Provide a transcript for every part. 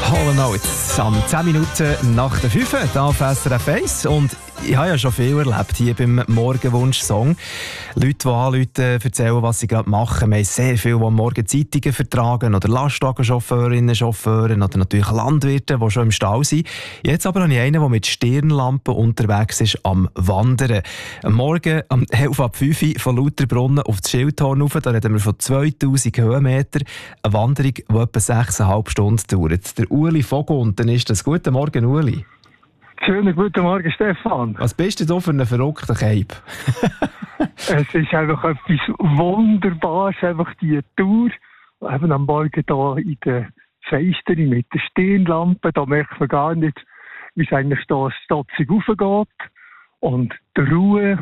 Hall & Oates am 10 Minuten nach der 5 hier auf SRF 1. Und ich habe ja schon viel erlebt hier beim Morgenwunsch-Song. Leute, die anrufen, erzählen, was sie gerade machen. Wir haben sehr viele, die am Morgen Zeitungen vertragen oder Lastwagenchauffeurinnen, Chauffeure oder natürlich Landwirte, die schon im Stall sind. Jetzt aber habe ich einen, der mit Stirnlampen unterwegs ist am Wandern. Am Morgen um 11:05 von Lauterbrunnen auf das Schildhorn rauf. Da reden wir von 2000 Höhenmeter. Eine Wanderung, die etwa 6,5 Stunden dauert. Der Uli Vogunten ist das. Guten Morgen, Uli. Schönen guten Morgen, Stefan. Was bist du da für einen verrückten Cape? Es ist einfach etwas Wunderbares, einfach die Tour. Eben am Morgen hier in der Feisteri mit der Stirnlampe, da merkt man gar nicht, wie es eigentlich da stotzig raufgeht. Und die Ruhe,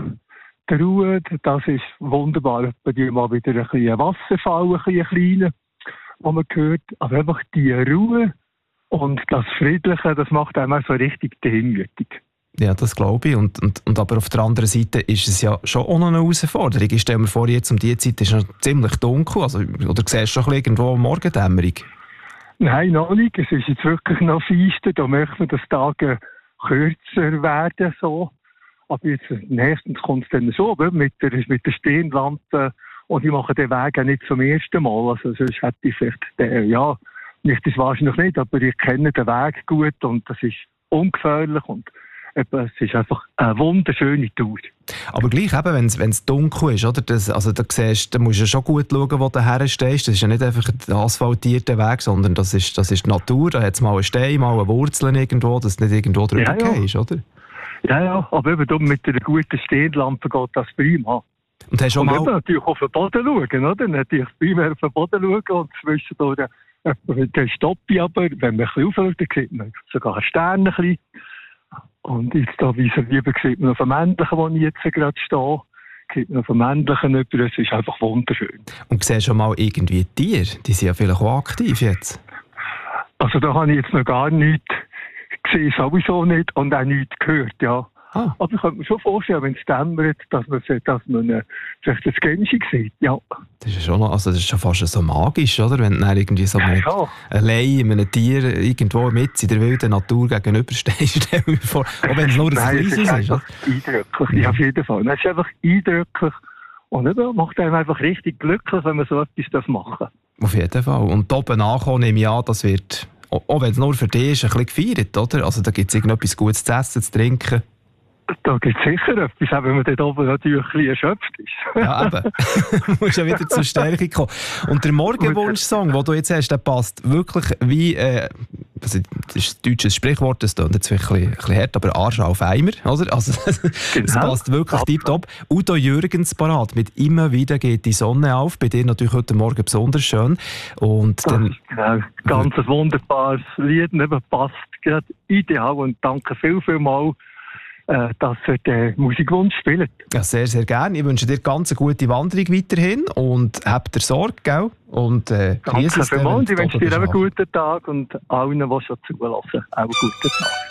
das ist wunderbar. Bei dir mal wieder ein bisschen Wasserfall, ein kleiner, wo man hört. Aber einfach die Ruhe und das Friedliche, das macht einem so richtig demütig. Ja, das glaube ich. Und aber auf der anderen Seite ist es ja schon auch noch eine Herausforderung. Ich stelle mir vor, jetzt um diese Zeit ist es noch ziemlich dunkel. Also, oder siehst du schon irgendwo Morgendämmerung? Nein, noch nicht. Es ist jetzt wirklich noch feister. Da möchte man, dass die Tage kürzer werden. So. Aber jetzt nächstens kommt es dann so, mit der Stirnlampe. Und ich mache den Weg auch nicht zum ersten Mal. Also sonst hätte ich vielleicht nicht das wahrscheinlich nicht, aber ich kenne den Weg gut und das ist ungefährlich und es ist einfach eine wunderschöne Tour. Aber gleich eben, wenn es dunkel ist, oder? Da musst du schon gut schauen, wo du herstehst. Das ist ja nicht einfach ein asphaltierter Weg, sondern das ist die Natur. Da hat es mal einen Stein, mal eine Wurzel irgendwo, dass du nicht irgendwo drüber gehst, oder? Ja, aber eben mit einer guten Stirnlampe geht das prima. Und hast schon mal natürlich auf den Boden schauen, oder? Natürlich primär auf den Boden schauen und zwischendurch dann stoppe ich aber, wenn man ein bisschen aufschaut, dann sieht man sogar Sterne ein bisschen. Und jetzt da vis-à-vis sieht man auf dem Männlichen, wo ich jetzt gerade stehe, sieht man auf dem Männlichen über, es ist einfach wunderschön. Und siehst du schon mal irgendwie Tiere? Die sind ja vielleicht auch aktiv jetzt. Also da habe ich jetzt noch gar nichts gesehen, sowieso nicht, und auch nichts gehört, ja. Aber ich könnte mir schon vorstellen, wenn es dämmert, dass man vielleicht das Gänschi sieht, ja. Das ist schon fast so magisch, oder? Wenn du dann irgendwie so allein einem Tier irgendwo mit in der wilden Natur gegenüberstehst, stell mir vor. Auch wenn es nur ein kleines ist. Eindrücklich, ja, auf jeden Fall. Es ist einfach eindrücklich und es macht einem einfach richtig glücklich, wenn man so etwas machen darf. Auf jeden Fall. Und oben ankommen, nehme ich an, das wird, auch wenn es nur für dich ist, ein bisschen gefeiert, oder? Also da gibt es irgendetwas Gutes zu essen, zu trinken. Da gibt es sicher etwas, auch wenn man dort oben natürlich ein bisschen erschöpft ist. Ja, eben. Du musst ja wieder zur Stärke kommen. Und der Morgenwunsch-Song, den du jetzt hast, der passt wirklich wie, das ist ein deutsches Sprichwort, das klingt jetzt ein bisschen hart, aber Arsch auf Eimer, oder? Also, es passt wirklich tiptop. Udo Jürgens parat mit «Immer wieder geht die Sonne auf». Bei dir natürlich heute Morgen besonders schön. Und dann, genau, ganz ein wunderbares Lied, passt gerade ideal und danke vielmals, dass er den Musikwunsch spielt. Ja, sehr, sehr gerne. Ich wünsche dir ganz eine gute Wanderung weiterhin und habt dir Sorge, gell? Und danke vielmals. Ich wünsche dir einen guten Tag und allen, die schon zulassen, auch einen guten Tag.